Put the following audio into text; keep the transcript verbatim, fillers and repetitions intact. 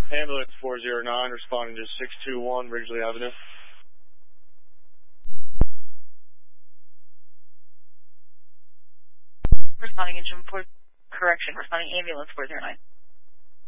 Ambulance four zero nine responding to six two one Ridgely Avenue. Responding engine for correction, responding ambulance four zero nine.